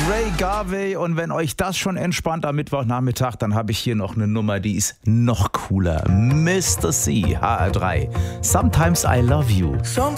Ray Garvey, und wenn euch das schon entspannt am Mittwochnachmittag, dann habe ich hier noch eine Nummer, die ist noch cooler. Mr. C, HR3. Sometimes I love you. Sometimes